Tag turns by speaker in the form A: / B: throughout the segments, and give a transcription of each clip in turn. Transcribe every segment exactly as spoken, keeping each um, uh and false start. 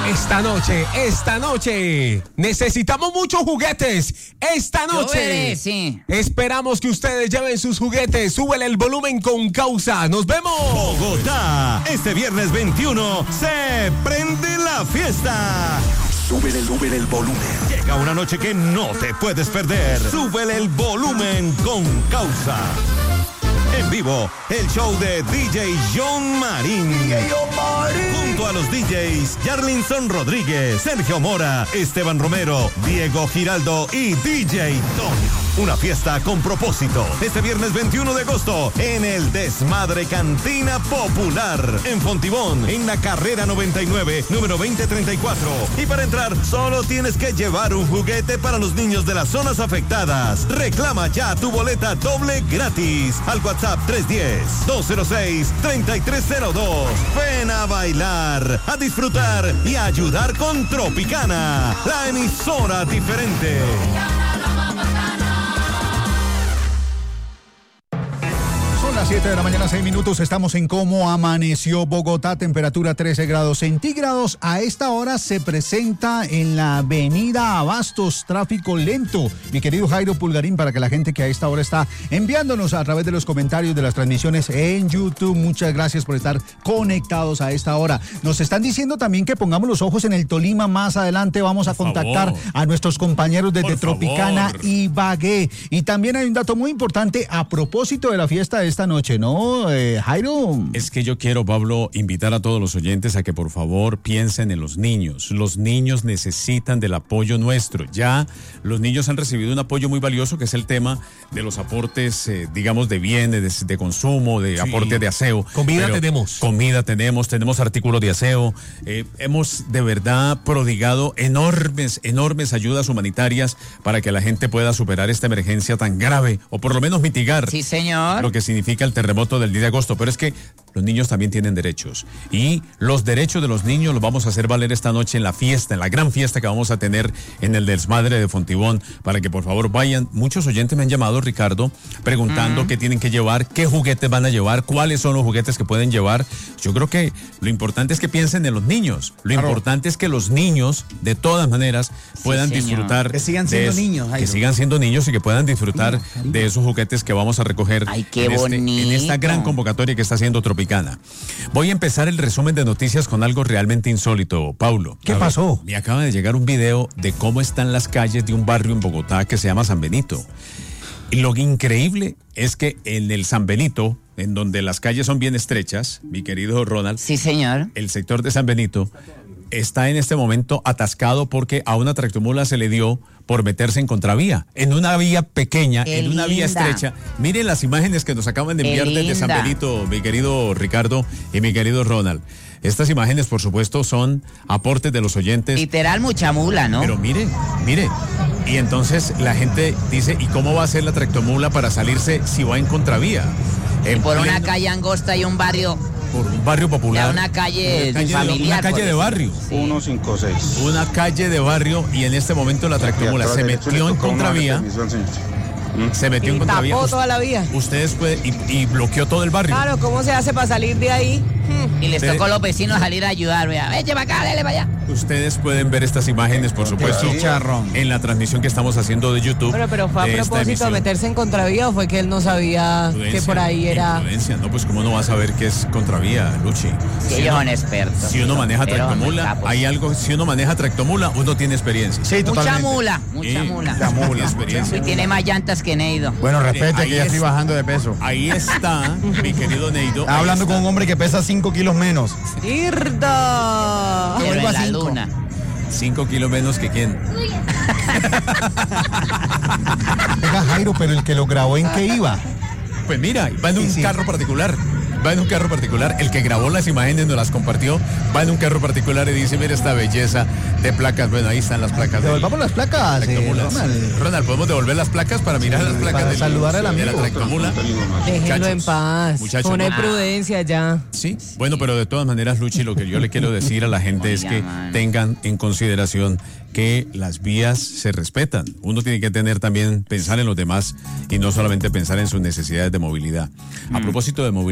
A: Esta noche, esta noche, necesitamos muchos juguetes. Esta noche,
B: veré, sí.
A: Esperamos que ustedes lleven sus juguetes. Súbele el volumen con Causa. ¡Nos vemos!
C: Bogotá, este viernes veintiuno se prende la fiesta. Súbele, súbele el volumen. Llega una noche que no te puedes perder. Súbele el volumen con Causa. En vivo, el show de D J John Marín. D J John Marín. Junto a los D Js Yarlinson Rodríguez, Sergio Mora, Esteban Romero, Diego Giraldo y D J Tony. Una fiesta con propósito. Este viernes veintiuno de agosto en el Desmadre Cantina Popular. En Fontibón, en la carrera noventa y nueve, número veinte treinta y cuatro. Y para entrar, solo tienes que llevar un juguete para los niños de las zonas afectadas. Reclama ya tu boleta doble gratis al WhatsApp tres uno cero, dos cero seis, tres tres cero dos. Ven a bailar, a disfrutar y a ayudar con Tropicana, la emisora diferente.
D: Las siete de la mañana, seis minutos, estamos en Cómo Amaneció Bogotá, temperatura trece grados centígrados. A esta hora se presenta en la avenida Abastos tráfico lento. Mi querido Jairo Pulgarín, para que la gente que a esta hora está enviándonos a través de los comentarios de las transmisiones en YouTube, muchas gracias por estar conectados a esta hora. Nos están diciendo también que pongamos los ojos en el Tolima. Más adelante vamos a
E: por
D: contactar
E: favor.
D: a nuestros compañeros desde
E: Por
D: Tropicana
E: favor.
D: y Bagué. Y también hay un dato muy importante a propósito de la fiesta de esta noche, ¿no, eh, Jairo?
E: Es que yo quiero, Pablo, invitar a todos los oyentes a que por favor piensen en los niños. Los niños necesitan del apoyo nuestro. Ya los niños han recibido un apoyo muy valioso, que es el tema de los aportes, eh, digamos, de bienes, de, de consumo, de
A: Sí.
E: aporte de aseo.
A: Comida
E: Pero
A: tenemos.
E: Comida tenemos, tenemos artículos de aseo. Eh, hemos de verdad prodigado enormes, enormes ayudas humanitarias para que la gente pueda superar esta emergencia tan grave, o por lo menos mitigar.
B: Sí, señor.
E: Lo que significa el terremoto del diez de agosto, pero es que los niños también tienen derechos y los derechos de los niños los vamos a hacer valer esta noche en la fiesta, en la gran fiesta que vamos a tener en el Desmadre de Fontibón, para que por favor vayan. Muchos oyentes me han llamado, Ricardo, preguntando uh-huh. qué tienen que llevar, qué juguetes van a llevar, cuáles son los juguetes que pueden llevar. Yo creo que lo importante es que piensen en los niños, lo claro. importante es que los niños de todas maneras puedan sí, disfrutar,
F: que sigan siendo
E: de,
F: niños, Jairo.
E: que sigan siendo niños y que puedan disfrutar
F: Niño,
E: de esos juguetes que vamos a recoger.
B: Ay, qué
E: en, este,
B: bonito.
E: en esta gran convocatoria que está haciendo Tropicana. Voy a empezar el resumen de noticias con algo realmente insólito, Paulo.
D: ¿Qué
E: a
D: pasó?
E: Ver, me acaba de llegar un video de cómo están las calles de un barrio en Bogotá que se llama San Benito. Y lo increíble es que en el San Benito, en donde las calles son bien estrechas, mi querido Ronald.
B: Sí, señor.
E: El sector de San Benito está en este momento atascado porque a una tractomula se le dio por meterse en contravía, en una vía pequeña,
B: Qué
E: en una
B: linda.
E: vía estrecha. Miren las imágenes que nos acaban de
B: Qué
E: enviar desde San
B: linda.
E: Benito, mi querido Ricardo y mi querido Ronald. Estas imágenes, por supuesto, son aportes de los oyentes.
B: Literal mucha mula, ¿no?
E: Pero mire, mire. Y entonces la gente dice, ¿y cómo va a ser la tractomula para salirse si va en contravía? En
B: por
E: pleno,
B: una calle angosta y un barrio.
E: Por un barrio popular.
B: Ya una calle,
E: una calle
B: familiar.
E: De, una calle de
B: decir.
E: barrio.
B: Sí.
G: ciento cincuenta y seis.
E: Una calle de barrio y en este momento la tractomula se metió en contravía. Se metió
H: y
E: en contravía.
H: tapó toda la vía.
E: Ustedes pueden, y, y bloqueó todo el barrio.
H: Claro, ¿cómo se hace para salir de ahí? Hmm.
B: Y les
E: Ustedes,
B: tocó a los vecinos salir a ayudar, vea. Eche para acá, dele para allá.
E: Ustedes pueden ver estas imágenes, por supuesto, en la transmisión que estamos haciendo de YouTube.
H: Pero, pero fue a propósito de meterse en contravía, o fue que él no sabía que por ahí era.
E: Imprudencia, no, pues cómo no va a saber que es contravía, Luchi.
B: Sí, ellos son expertos.
E: Si uno maneja
B: pero
E: tractomula, hay algo, si uno maneja tractomula, uno tiene experiencia.
B: Sí, mucha totalmente. mula, mucha
E: sí,
B: mula.
E: Mucha mula, experiencia.
B: Y tiene más llantas que Neido.
F: Bueno, respete
E: Ahí
F: que ya
E: es,
F: estoy bajando de peso.
E: Ahí está, mi querido Neido.
F: Está hablando
E: está.
F: con un hombre que pesa cinco kilos menos.
H: ¡Irda!
B: Pero en la
F: cinco.
B: luna.
E: Cinco kilos menos que quién.
D: Oiga, Jairo, pero el que lo grabó, ¿en qué iba?
E: Pues mira, va en un
D: sí, sí.
E: carro particular. Va en un carro particular. El que grabó las imágenes nos las compartió. Va en un carro particular y dice, mira esta belleza de placas. Bueno, ahí están las placas.
D: Devolvamos las placas, eh,
E: Ronald. Ronald, ¿podemos devolver las placas para mirar
D: sí,
E: las placas?
D: para
E: del,
D: saludar al amigo.
E: de la tractomula?
H: Déjenlo
E: Muchachos,
H: en paz.
E: muchachos,
H: Una
E: no.
H: prudencia ya.
E: Sí, bueno, pero de todas maneras, Luchi, lo que yo le quiero decir a la gente es que tengan en consideración que las vías se respetan. Uno tiene que tener también, pensar en los demás y no solamente pensar en sus necesidades de movilidad. A propósito de movilidad,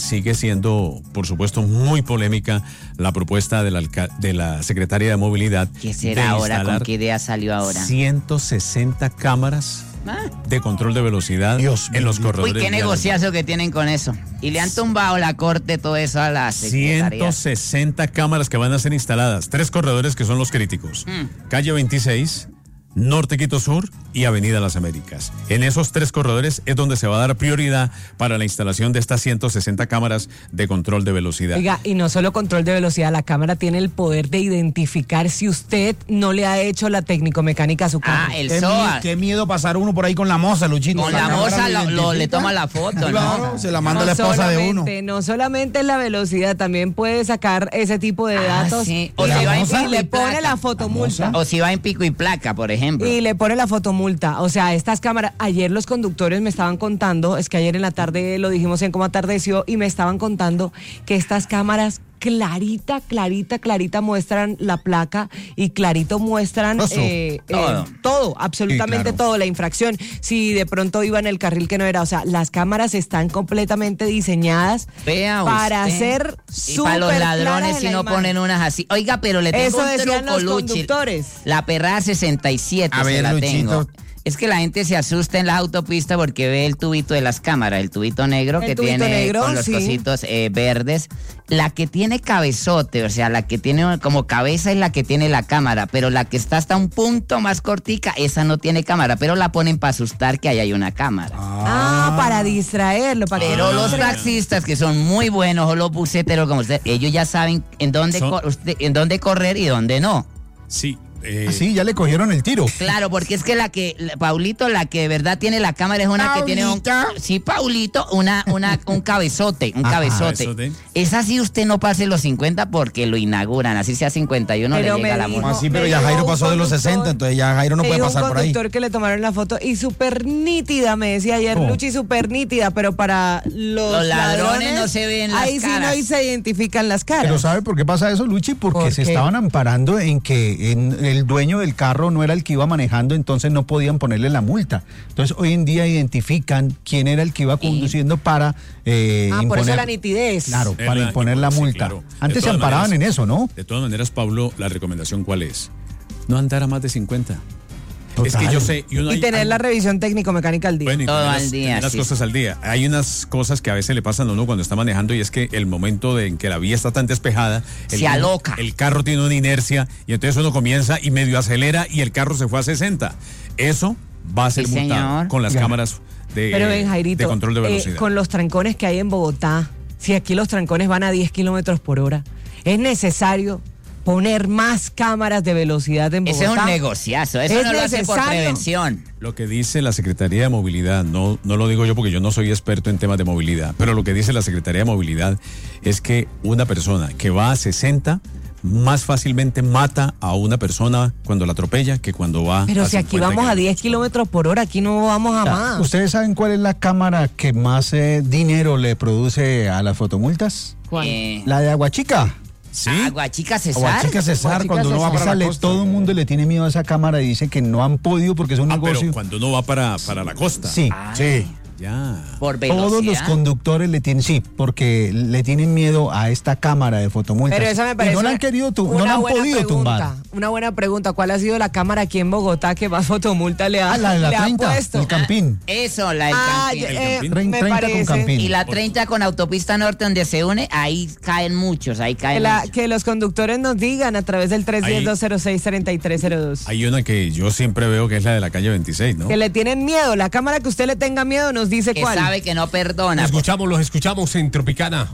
E: sigue siendo, por supuesto, muy polémica la propuesta de la, alca- de la Secretaría de Movilidad.
B: ¿Qué será ahora? ¿Con qué idea salió ahora?
E: ciento sesenta cámaras
B: Ah.
E: de control de velocidad
F: Dios
E: en los
B: Uy,
E: corredores.
B: qué
E: viales.
B: negociazo que tienen con eso. Y le han tumbado la corte todo eso a la secretaría.
E: ciento sesenta cámaras que van a ser instaladas. Tres corredores que son los críticos.
B: Mm.
E: Calle veintiséis, Norte Quito Sur y Avenida Las Américas. En esos tres corredores es donde se va a dar prioridad para la instalación de estas ciento sesenta cámaras de control de velocidad.
H: Oiga, y no solo control de velocidad, la cámara tiene el poder de identificar si usted no le ha hecho la técnico-mecánica a su carro.
B: Ah, el
F: Qué,
B: S O A.
F: mie- qué miedo pasar uno por ahí con la moza, Luchito.
B: Con la
F: cámara
B: moza
F: lo
B: lo- lo- le
F: identifica.
B: toma la foto,
F: Claro,
B: ¿no?
F: se la manda la esposa de uno.
H: solamente- No solamente la velocidad, también puede sacar ese tipo de
B: Ah,
H: datos.
B: sí.
H: Y,
B: O
H: le,
B: si va en
H: y
B: pico
H: le
B: y
H: pone
B: placa.
H: la fotomulta.
B: O si va en pico y placa, por ejemplo.
H: Y le pone la fotomulta. O sea, estas cámaras, ayer los conductores me estaban contando, es que ayer en la tarde lo dijimos en cómo atardeció, y me estaban contando que estas cámaras clarita, clarita, clarita muestran la placa y clarito muestran
F: Eso,
H: eh, eh,
B: todo.
H: todo, absolutamente
D: Sí, claro.
H: todo, la infracción. Si de pronto iba en el carril que no era, o sea, las cámaras están completamente diseñadas
B: Vea
H: para
B: usted.
H: ser
B: Y para los
H: súper
B: ladrones
H: claras
B: si
H: en la
B: no
H: imagen.
B: ponen unas así. Oiga, pero le tengo
H: Eso
B: un
H: decían
B: truco,
H: los
B: Luchi.
H: conductores.
B: La perrada sesenta y siete
F: A
B: se
F: ver,
B: la
F: Luchito.
B: tengo. Es que la gente se asusta en las autopistas porque ve el tubito de las cámaras, el tubito negro
H: El
B: que
H: tubito
B: tiene
H: negro,
B: con los
H: sí.
B: cositos eh, verdes. La que tiene cabezote, o sea, la que tiene como cabeza es la que tiene la cámara, pero la que está hasta un punto más cortica, esa no tiene cámara, pero la ponen para asustar que ahí hay una cámara.
H: Ah, para distraerlo, para que
B: Pero
H: no
B: los
H: se-
B: taxistas que son muy buenos o los buceteros como usted, ellos ya saben en dónde,
E: Son-
B: co- usted- en dónde correr y dónde no.
E: Sí. eh,
D: Ah, sí, ya le cogieron el tiro.
B: Claro, porque es que la que, la- Paulito, la que de verdad tiene la cámara es una que tiene un... Sí, Paulito, una, una, un cabezote, un
D: Ajá,
B: cabezote.
E: cabezote.
B: Esa sí usted no pase los cincuenta porque lo inauguran, así sea cincuenta y uno
H: Pero
B: le llega
H: me
B: la
H: dijo-
B: multa.
F: Ah, sí, pero
H: Me
F: ya
H: dijo
F: Jairo
H: un
F: pasó de los
H: conductor-
F: sesenta, entonces ya Jairo no
H: Me
F: puede
H: dijo
F: pasar
H: un
F: por ahí.
H: conductor que le tomaron la foto y súper nítida, me decía ayer
D: Oh.
H: Luchi, súper nítida, pero para los,
B: Los ladrones no se ven las
H: ahí
B: caras.
H: sí no se identifican las caras.
D: Pero ¿sabe por qué pasa eso, Luchi? Porque
H: ¿Por
D: se
H: qué?
D: estaban amparando en que en el dueño del carro no era el que iba manejando, entonces no podían ponerle la multa. Entonces hoy en día identifican quién era el que iba conduciendo para eh,
H: ah, por eso
D: imponer-
H: la nitidez.
D: Claro,
E: Es
D: para
E: la-
D: imponer la
E: sí,
D: multa.
E: claro. De
D: Antes se
E: todas
D: amparaban
E: maneras-
D: en eso, ¿no?
E: De todas maneras, Pablo, la recomendación ¿cuál es? No andar a más de cincuenta. Es que
D: Total.
E: yo sé... Y, uno
H: Y
E: hay-
H: tener
E: hay-
H: la revisión técnico-mecánica al día.
E: Bueno, y
B: Todo
E: tener
B: al
E: las,
B: día,
E: tener las
B: sí.
E: cosas al día. Hay unas cosas que a veces le pasan a uno cuando está manejando y es que el momento de en que la vía está tan despejada, el,
B: Se aloca.
E: El carro tiene una inercia y entonces uno comienza y medio acelera y el carro se fue a sesenta. Eso va a ser
B: Sí,
E: multado
B: señor.
E: con las
D: Ya.
E: cámaras de,
H: Pero ven, Jairito,
E: de control de
H: eh,
E: velocidad.
H: con los trancones que hay en Bogotá, si aquí los trancones van a diez kilómetros por hora, es necesario poner más cámaras de velocidad en
B: Ese
H: Bogotá.
B: es un negociazo, eso
H: Es
B: no lo hace por
H: necesario.
B: prevención.
E: Lo que dice la Secretaría de Movilidad, no, no lo digo yo porque yo no soy experto en temas de movilidad, pero lo que dice la Secretaría de Movilidad es que una persona que va a sesenta más fácilmente mata a una persona cuando la atropella que cuando va
H: Pero
E: a
H: si aquí
E: cincuenta
H: vamos a diez
E: kilómetros.
H: kilómetros por hora, aquí no vamos a más.
D: ¿Ustedes saben cuál es la cámara que más eh, dinero le produce a las fotomultas?
H: ¿Cuál?
B: Eh,
D: La de Aguachica.
E: Sí,
B: Aguachica Cesar.
F: Aguachica Cesar,
H: Aguachica
F: cuando uno va
H: Cesar.
F: para la
D: Esa le-
F: costa.
D: todo el mundo le tiene miedo a esa cámara y dice que no han podido porque es un
E: ah,
D: negocio.
E: pero cuando uno va para, para la costa.
D: Sí,
F: Sí.
E: Ya.
B: Por velocidad.
D: todos los conductores le tienen, sí, porque le tienen miedo a esta cámara de fotomultas.
H: Pero esa me parece
D: y no la han querido tu- no
H: una
D: la han
H: buena
D: podido
H: pregunta,
D: tumbar.
H: Una buena pregunta. ¿Cuál ha sido la cámara aquí en Bogotá que más fotomulta le ha,
D: Ah, la de la
H: le ha
D: treinta,
H: puesto?
D: el Campín.
B: Eso, la del
H: Ah,
B: Campín.
H: ya,
E: El
H: eh,
E: Campín.
H: me
D: treinta con
H: parece
D: Campín.
B: Y la treinta con autopista norte donde se une, ahí caen muchos, ahí
H: que,
B: caen
H: la-
B: muchos.
H: que los conductores nos digan a través del tres uno cero, dos cero seis, tres tres cero dos.
E: Hay una que yo siempre veo que es la de la calle veintiséis, ¿no?
H: Que le tienen miedo. La cámara que usted le tenga miedo nos dice
B: Que
H: cuál.
B: sabe que no perdona.
A: Los escuchamos, los escuchamos en Tropicana.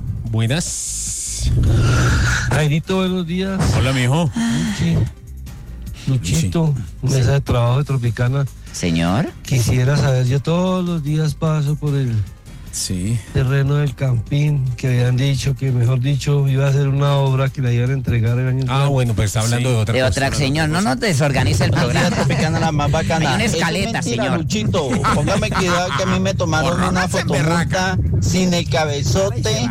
A: Buenas.
G: Jairito, buenos días.
E: Hola, mijo.
G: Sí. Luchito, mesa de trabajo de Tropicana.
B: Señor.
G: Quisiera saber, yo todos los días paso por el
E: Sí.
G: terreno del Campín, que habían dicho que, mejor dicho, iba a hacer una obra que la iban a entregar el año
A: Ah,
G: entrante.
A: bueno, pues está hablando
E: Sí.
A: de otra
B: De
A: cosa.
B: otra, señor, no nos desorganice el programa.
I: Tropicana la más bacana.
B: Hay una
I: Eso es
B: escaleta,
I: mentira,
B: señor.
I: Luchito, póngame cuidado que a mí me tomaron una fotomulta sin el cabezote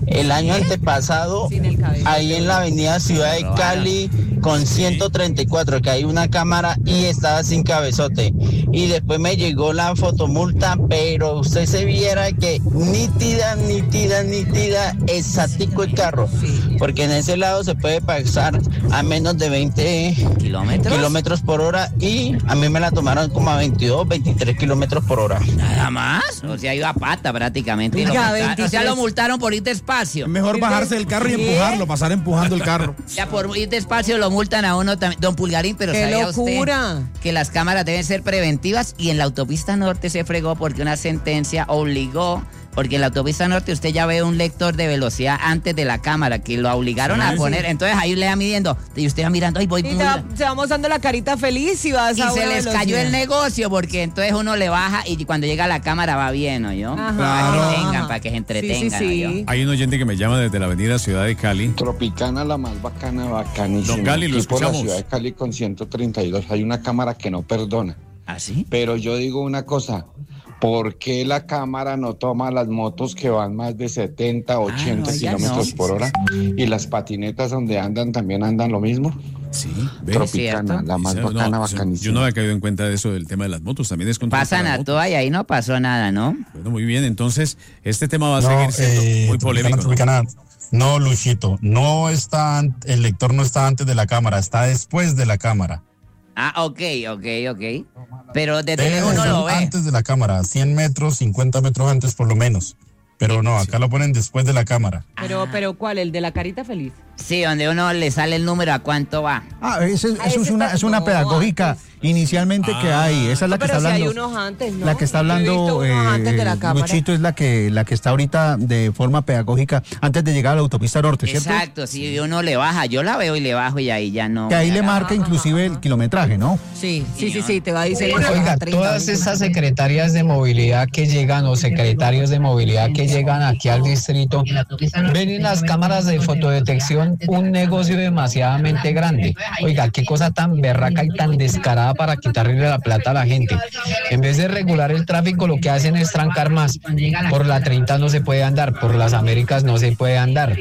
I: el año antepasado, ahí en la avenida Ciudad de Cali, con ciento treinta y cuatro, que hay una cámara y estaba sin cabezote. Y después me llegó la fotomulta, pero usted se viera que nítida, nítida, nítida, exactico el carro. Porque en ese lado se puede pasar a menos de veinte
B: ¿Kilómetros?
I: kilómetros por hora y a mí me la tomaron como a veintidós, veintitrés kilómetros por hora.
B: Nada más, o sea, iba a pata prácticamente. Y lo
H: Oiga,
B: multaron.
H: veintitrés.
B: O sea, lo multaron por ir despacio.
F: Es mejor bajarse del carro y empujarlo, pasar empujando el carro.
B: Ya por ir despacio lo multan a uno también. Don Pulgarín, pero
H: ¡Qué
B: ¿sabía
H: locura!
B: usted que las cámaras deben ser preventivas? Y en la autopista norte se fregó porque una sentencia obligó, porque en la autopista norte usted ya ve un lector de velocidad antes de la cámara, que lo obligaron
H: Sí,
B: a
H: sí.
B: poner. Entonces ahí le va midiendo y usted va mirando, ay, voy
H: Y
B: muy
H: te va,
B: ra-
H: se va mostrando la carita feliz y vas
B: y
H: a
B: se
H: una
B: les
H: velocidad.
B: cayó el negocio, porque entonces uno le baja y cuando llega a la cámara va bien, ¿no? Yo
H: Ajá.
B: Para que
H: Ajá.
B: tengan, para que se entretengan.
H: Sí, sí,
B: ¿no?
H: sí.
E: Hay un oyente que me llama desde la avenida Ciudad de Cali.
J: Tropicana, la más bacana, bacanísima.
E: Don Gali, lo
J: Aquí por la
E: escuchamos.
J: ciudad de Cali con ciento treinta y dos hay una cámara que no perdona.
B: ¿Ah, sí?
J: Pero yo digo una cosa, ¿por qué la cámara no toma las motos que van más de setenta, ochenta
B: no, ya
J: kilómetros
B: no.
J: por hora? Y las patinetas donde andan también andan lo mismo.
E: Sí, ¿ve?
J: Tropicana,
B: cierto.
J: la más
E: Eso, no,
J: bacana,
E: eso,
J: bacanísima.
E: yo no había caído en cuenta de eso del tema de las motos, también es contra
B: Pasan
E: las
B: a
E: motos.
B: toda y ahí no pasó nada, ¿no?
E: Bueno, muy bien, entonces este tema va a
K: No,
E: seguir siendo
K: eh,
E: muy
K: Tropicana,
E: polémico. ¿no?
K: Tropicana. No, Luchito, no está, an- el lector no está antes de la cámara, está después de la cámara.
B: Ah, ok, ok, ok. Pero desde
K: Debe
B: lejos
K: de
B: uno
K: ser
B: lo ve.
K: antes de la cámara, cien metros, cincuenta metros antes por lo menos. Pero no, acá lo ponen después de la cámara.
H: Pero, pero ¿cuál? ¿El de la carita feliz?
B: Sí, donde uno le sale el número a cuánto va.
D: Ah, ese-
H: Ah,
D: eso
H: ese
D: es una,
H: está-
D: es una
H: no,
D: pedagógica inicialmente que hay. Esa es la
H: No,
D: que
H: pero
D: está
H: si
D: hablando.
H: hay unos antes, ¿no?
D: La que está
H: Yo he visto
D: hablando
H: unos antes de la
D: eh,
H: cámara.
D: Luchito es la que, la que está ahorita de forma pedagógica antes de llegar a la autopista norte, ¿cierto?
B: Exacto, si uno le baja, yo la veo y le bajo y ahí ya no.
D: Que ahí le marca inclusive el kilometraje, ¿no?
H: Sí, sí, sí, sí, te va a decir.
L: Oiga, todas esas secretarias de movilidad que llegan o secretarios de movilidad que llegan aquí al distrito, ven en las cámaras de fotodetección un negocio demasiadamente grande. Oiga, qué cosa tan berraca y tan descarada para quitarle la plata a la gente. En vez de regular el tráfico, lo que hacen es trancar más. Por la treinta no se puede andar, por las Américas no se puede andar.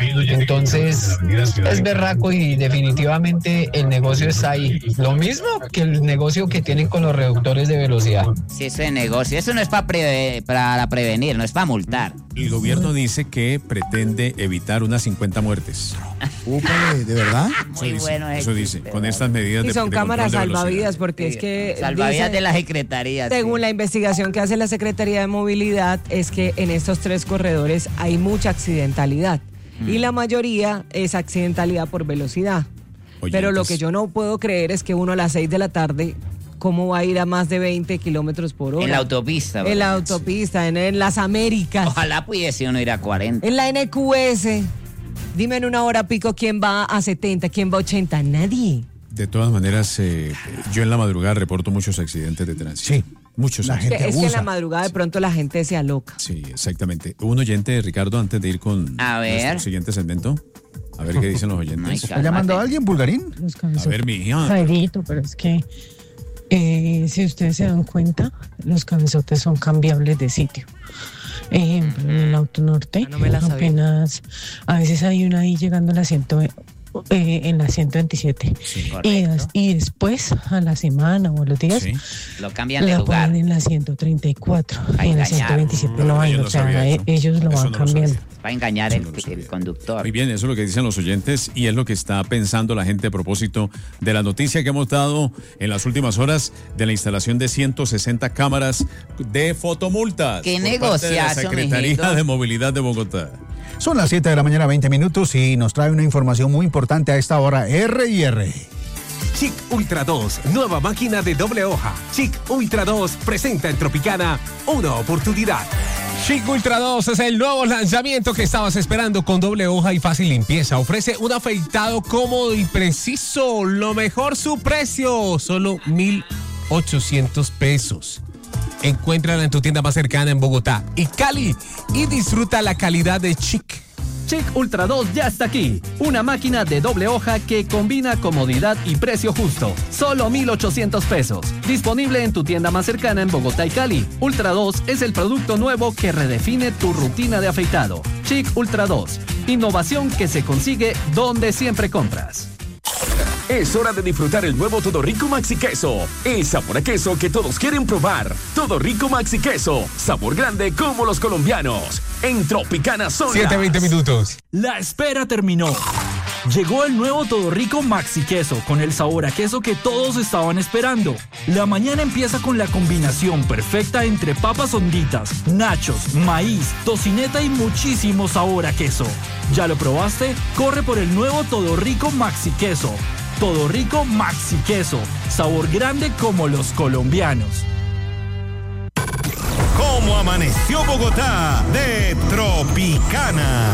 L: Entonces, es berraco y definitivamente el negocio está ahí. Lo mismo que el negocio que tienen con los reductores de velocidad.
B: Sí, eso es negocio. Eso no es para preve- para prevenir, no es para multar.
E: El gobierno dice que pretende evitar unas cincuenta muertes.
F: Úpale, ¿de verdad?
B: Muy
E: Eso dice,
B: bueno ese
E: eso dice,
B: chiste,
E: con
B: bueno.
E: estas medidas
H: Y
E: de
H: son
E: de
H: cámaras
E: control de velocidad.
H: salvavidas porque es que
B: Salvavidas
H: dice-
B: de la Secretaría.
H: según
B: sí.
H: la investigación que hace la Secretaría de Movilidad es que en estos tres corredores hay mucha accidentalidad y la mayoría es accidentalidad por velocidad.
E: Oye,
H: Pero lo
E: entonces-
H: que yo no puedo creer es que uno a las seis de la tarde, ¿cómo va a ir a más de veinte kilómetros por hora?
B: En la autopista.
H: En la
B: ¿verdad?
H: autopista, en, en las Américas,
B: Ojalá pudiese uno ir a cuarenta.
H: en la N Q S. Dime en una hora pico quién va a setenta, quién va a ochenta, nadie.
E: De todas maneras, eh, yo en la madrugada reporto muchos accidentes de tránsito.
D: Sí.
E: Muchos
D: La
H: Es que,
E: accidentes.
H: es que en la madrugada de pronto la gente se aloca.
E: Sí, exactamente. Un oyente, Ricardo, antes de ir con
B: A ver.
E: nuestro siguiente segmento. A ver qué dicen los oyentes.
D: ¿Está llamando a alguien, Pulgarín?
E: A ver, mi hija.
M: Jairito, pero es que eh, si ustedes se dan cuenta, los cabezotes son cambiables de sitio. Ejemplo, en el Auto Norte,
H: Ah, no me la sabía.
M: apenas, a veces hay una ahí llegando a la ciento, eh, en la ciento veintisiete. y,
B: Correcto.
M: as- y después, a la semana o a los días,
E: Sí.
B: Lo cambian de
M: la
B: lugar.
M: ponen en la ciento treinta y cuatro.
B: Para
M: Y en la
B: engañar.
M: ciento veintisiete
E: No,
M: no hay,
E: yo no
M: o sea,
E: sabía
M: eh,
E: eso.
M: ellos lo
E: Eso
M: van
E: no lo
M: cambiando.
E: sabía.
B: Para engañar
E: Eso
B: el,
E: no lo sabía.
B: el conductor.
E: Muy bien, eso es lo que dicen los oyentes y es lo que está pensando la gente a propósito de la noticia que hemos dado en las últimas horas de la instalación de ciento sesenta cámaras de fotomultas.
B: ¡Qué
E: por parte de la
B: negociazo,
E: Secretaría
B: mijito!
E: de Movilidad de Bogotá.
D: Son las siete de la mañana, veinte minutos, y nos trae una información muy importante a esta hora. R y R.
A: Chic Ultra dos, nueva máquina de doble hoja. Chic Ultra dos presenta en Tropicana una oportunidad. Chic Ultra dos es el nuevo lanzamiento que estabas esperando con doble hoja y fácil limpieza. Ofrece un afeitado cómodo y preciso. Lo mejor, su precio, solo mil ochocientos pesos. Encuéntrala en tu tienda más cercana en Bogotá y Cali y disfruta la calidad de Chic.
N: Chic Ultra dos ya está aquí. Una máquina de doble hoja que combina comodidad y precio justo. Solo mil ochocientos pesos. Disponible en tu tienda más cercana en Bogotá y Cali. Ultra dos es el producto nuevo que redefine tu rutina de afeitado. Chic Ultra dos. Innovación que se consigue donde siempre compras.
O: Es hora de disfrutar el nuevo Todo Rico Maxi Queso. El sabor a queso que todos quieren probar. Todo Rico Maxi Queso. Sabor grande como los colombianos. En Tropicana son
A: siete veinte minutos.
P: La espera terminó. Llegó el nuevo Todo Rico Maxi Queso con el sabor a queso que todos estaban esperando. La mañana empieza con la combinación perfecta entre papas honditas, nachos, maíz, tocineta y muchísimo sabor a queso. ¿Ya lo probaste? Corre por el nuevo Todo Rico Maxi Queso. Todo Rico Maxi Queso. Sabor grande como los colombianos.
C: ¿Cómo amaneció Bogotá? De Tropicana.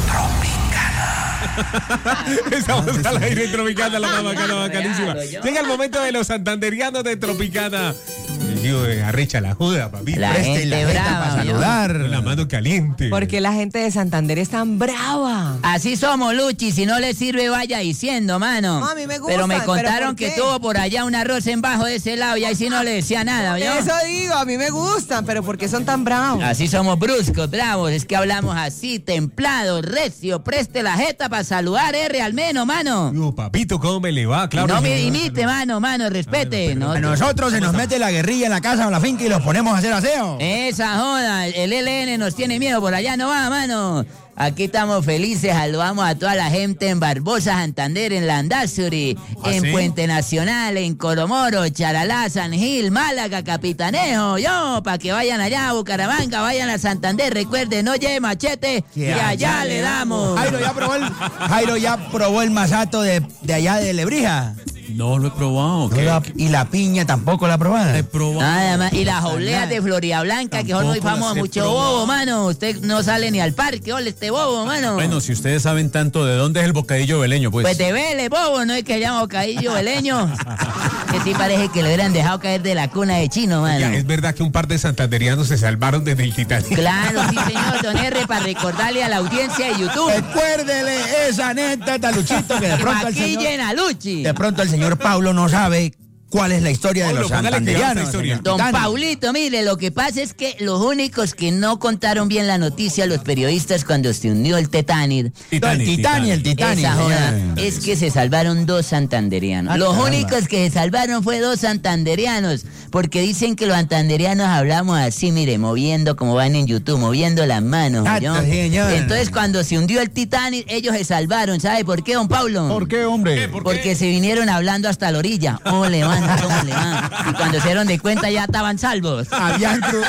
A: Estamos al aire en Tropicana, la más bacana, bacanísima. Llega el momento de los santanderianos de Tropicana. Digo, arrecha la joda, papi.
B: La
A: Preste
B: gente
A: la jeta
B: brava,
A: para saludar.
B: ¿no?
A: La mano caliente.
H: Porque la gente de Santander es tan brava.
B: Así somos, Luchi. Si no le sirve, vaya diciendo, mano.
H: No, a mí me gusta,
B: pero me
H: ¿pero
B: contaron
H: por qué?
B: que tuvo por allá un arroz en bajo de ese lado y ahí sí no le decía nada, ¿oyó?
H: Eso digo, a mí me gustan, pero ¿por qué son tan bravos?
B: Así somos bruscos, bravos. Es que hablamos así, templado, recio. Preste la jeta para saludar, R al menos, mano.
A: Yo, papito, ¿cómo me le va? Claro.
B: No me
A: señor.
B: imite, mano, mano, respete. No,
F: A nosotros se nos mete la guerrilla en la casa o en la finca y los ponemos a hacer aseo.
B: Esa joda, el L N nos tiene miedo, por allá no va, mano. Aquí estamos felices, saludamos a toda la gente en Barbosa, Santander, en Landazuri,
E: ¿Ah,
B: en
E: sí?
B: Puente Nacional, en Coromoro, Charalá, San Gil, Málaga, Capitanejo, yo, para que vayan allá a Bucaramanga, vayan a Santander, recuerden, no lleve machete, que allá le damos.
F: Jairo ya probó el, Jairo ya probó el masato de, de allá de Lebrija.
E: No lo he probado. ¿Qué?
F: No la- y la piña tampoco la probaron.
E: He probado.
B: Nada más, y las obleas de Florida Blanca, que son muy
E: Tampoco las
B: famosas,
E: he
B: mucho
E: probado.
B: bobo, mano. Usted no sale ni al parque, ole este bobo, mano.
E: Bueno, si ustedes saben tanto, ¿de dónde es el bocadillo veleño, pues?
B: Pues de Vélez, bobo, no es que llama bocadillo veleño. Que sí parece que le hubieran dejado caer de la cuna de chino, mano.
A: Ya, es verdad que un par de santanderianos se salvaron desde el Titanic.
B: Claro, sí, señor, don R, para recordarle a la audiencia de YouTube.
F: Recuérdele esa anécdota, Luchito, que de
B: Que
F: pronto el
B: maquillen
F: señor,
B: a Luchi.
F: de pronto el señor Paulo no sabe cuál es la historia de
A: Paulo,
F: los
A: póngale cuidado a esa
F: santanderianos.
A: historia.
F: señor
B: Don
F: Titanic.
B: Paulito, mire, lo que pasa es que los únicos que no contaron bien la noticia, los periodistas, cuando se hundió el Titanic,
F: El Titanic, el Titanic.
B: esa joda,
F: señor.
B: es que se salvaron dos santanderianos.
F: Ah,
B: Los
F: caramba.
B: únicos que se salvaron fue dos santanderianos, porque dicen que los santanderianos hablamos así, mire, moviendo como van en YouTube, moviendo las manos.
F: Ah,
B: ¿oyó?
F: señor.
B: Entonces, cuando se hundió el Titanic, ellos se salvaron. ¿Sabe por qué, don Paulo?
D: ¿Por qué, hombre?
B: Porque se vinieron hablando hasta la orilla. Oh, le van, cómo le van. Y cuando se dieron de cuenta ya estaban salvos.
F: Habían, cru-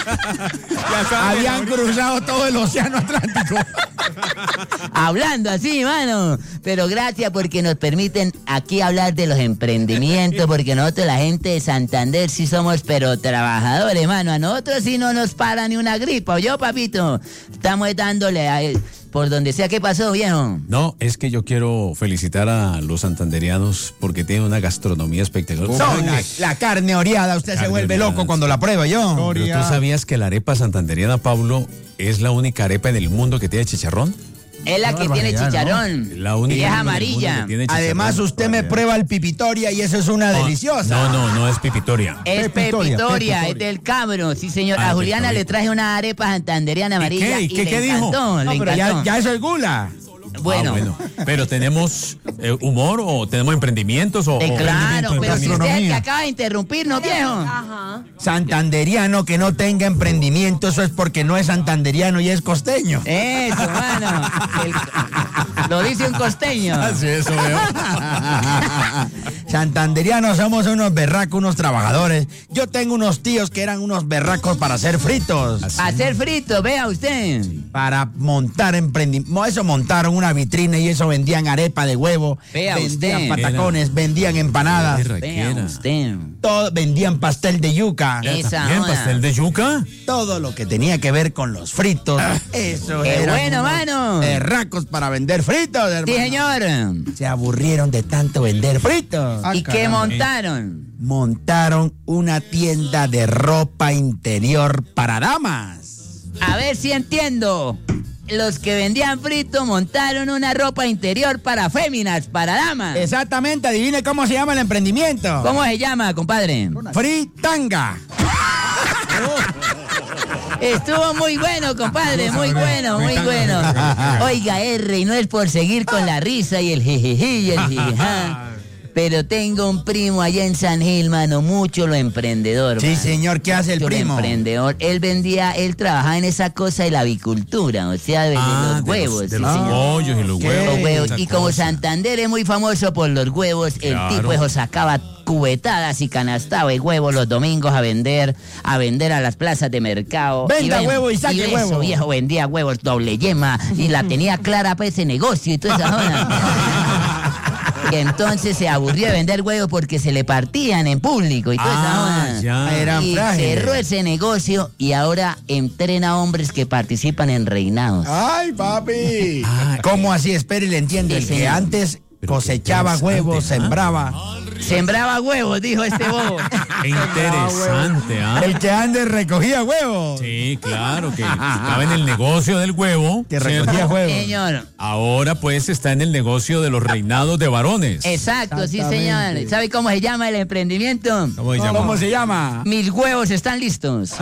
F: Habían cruzado todo el océano Atlántico.
B: Hablando así, mano. Pero gracias porque nos permiten aquí hablar de los emprendimientos, porque nosotros, la gente de Santander, sí somos pero trabajadores, mano. A nosotros sí no nos para ni una gripa. ¿Oyó, papito? Estamos dándole a él. Por donde sea. ¿Qué pasó, viejo?
E: No, es que yo quiero felicitar a los santanderianos porque tienen una gastronomía espectacular.
F: No, la, la carne oreada, usted se
E: Carne
F: vuelve
E: oreada,
F: loco cuando la prueba, yo.
E: Pero tú sabías que la arepa santanderiana, Pablo, es la única arepa en el mundo que tiene chicharrón.
B: Es la que tiene chicharrón.
E: La única
B: Y es
E: en el mundo
B: amarilla.
E: que tiene chicharrón.
F: Además, usted me prueba el pipitoria y eso es una deliciosa.
E: No, no, no es pipitoria.
B: Es
D: Pepitoria,
B: Pepitoria,
D: Pepitoria.
B: es del cabro, sí señor.
E: Ah,
B: A Juliana
E: Pepitoria.
B: le traje una arepa santanderiana amarilla
E: qué? ¿Y
B: y,
E: qué-
B: le
E: qué dijo?
B: encantó,
F: No,
B: le
F: pero
B: encantó.
F: ya, ya eso es gula.
B: Bueno,
E: Ah, bueno. Pero tenemos eh, humor o tenemos emprendimientos o.
B: eh,
E: o
B: claro,
E: emprendimiento,
B: pero si usted es el que
E: gastronomía.
B: acaba de interrumpirnos, viejo.
H: Ajá.
F: Santanderiano que no tenga emprendimiento, eso es porque no es santanderiano y es costeño.
B: Eso, mano. El- lo dice un costeño.
E: Así eso veo.
F: Santanderianos somos unos berracos, unos trabajadores. Yo tengo unos tíos que eran unos berracos para hacer fritos.
B: Hacer frito, vea usted.
F: Para montar emprendimiento. Eso montaron una vitrina y eso vendían arepa de huevo.
B: Vea
F: vendían
B: usted.
F: patacones, vendían empanadas.
E: Qué
B: Vea
E: raquera.
B: usted.
F: Todo, vendían pastel de yuca.
B: Esa
E: Bien,
B: joda.
E: pastel de yuca.
F: Todo lo que tenía que ver con los fritos. Eso
B: Qué
F: eran
B: bueno,
F: unos
B: mano.
F: berracos para vender fritos, hermano.
B: Sí, señor.
F: Se aburrieron de tanto vender fritos.
D: Ah,
B: ¿Y qué
D: caramba.
B: montaron?
F: Montaron una tienda de ropa interior para damas.
B: A ver si entiendo. Los que vendían frito montaron una ropa interior para féminas, para damas.
F: Exactamente, adivine cómo se llama el emprendimiento.
B: ¿Cómo se llama, compadre?
F: Fritanga.
B: Estuvo muy bueno, compadre, muy bueno, muy bueno. Oiga, R, y no es por seguir con la risa y el jejeje y el jijijá, pero tengo un primo allá en San Gil, mano, mucho lo emprendedor.
F: Sí,
B: mano.
F: señor, ¿qué hace el
B: Mucho lo
F: primo?
B: emprendedor. Él vendía, él trabajaba en esa cosa de la avicultura, o sea, de,
E: Ah,
B: de los
E: de
B: huevos.
E: los- de
B: sí,
E: los
B: señor.
E: pollos y los
B: ¿Qué?
E: huevos,
B: Los huevos.
E: esa
B: Y como
E: cosa.
B: Santander es muy famoso por los huevos,
E: Claro.
B: el tipo eso sacaba cubetadas y canastaba de huevos los domingos a vender, a vender a las plazas de mercado.
F: Venda
B: ven-
F: huevo y saque
B: eso,
F: huevo.
B: viejo, vendía huevos doble yema y la tenía clara para ese negocio y toda esa zona. Y entonces se aburrió de vender huevos porque se le partían en público y toda esa
E: Ah,
B: zona.
E: ya.
F: Eran
B: Y
F: frágiles.
B: cerró ese negocio y ahora entrena hombres que participan en reinados.
F: ¡Ay, papi! ¿Cómo así? Espere, le entiendo. El
B: Sí,
F: que
B: señor.
F: antes cosechaba huevos, sembraba.
B: Sembraba huevos, dijo este bobo.
E: Qué interesante, ¿ah?
F: El que antes recogía huevos.
E: Sí, claro, que estaba en el negocio del huevo.
F: Que recogía
E: ¿cierto?
F: huevos.
B: Señor.
E: Ahora pues está en el negocio de los reinados de varones.
B: Exacto, sí, señor. ¿Sabe cómo se llama el emprendimiento?
E: ¿Cómo se llama?
F: ¿Cómo se llama?
B: Mis huevos están listos.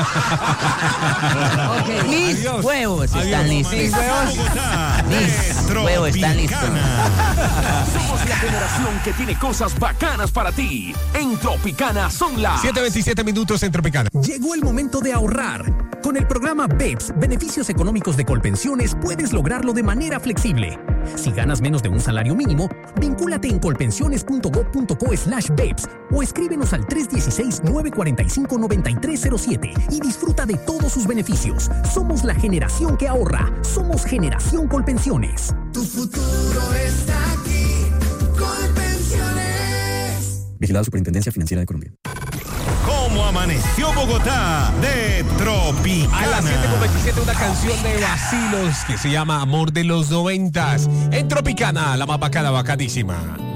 B: Mis
E: Adiós.
B: huevos están
E: Adiós,
B: listos.
C: Mis
J: Ah,
B: Mis huevos están listos.
O: Somos la generación que tiene cosas bacanas para ti. En Tropicana son las
A: siete veintisiete minutos en Tropicana.
Q: Llegó el momento de ahorrar. Con el programa B E P S, Beneficios Económicos de Colpensiones, puedes lograrlo de manera flexible. Si ganas menos de un salario mínimo, vincúlate en colpensiones.gov.co slash B E P S o escríbenos al tres uno seis, nueve cuatro cinco, nueve tres cero siete y disfruta de todos sus beneficios. Somos la generación que ahorra. Somos Generación Colpensiones.
R: Tu futuro está aquí. Colpensiones.
Q: Vigilado Superintendencia Financiera de Colombia.
C: ¿Cómo amaneció Bogotá? De Tropicana.
A: A las siete con veintisiete una canción de Vacilos que se llama Amor de los Noventas. En Tropicana, la más bacana, bacadísima.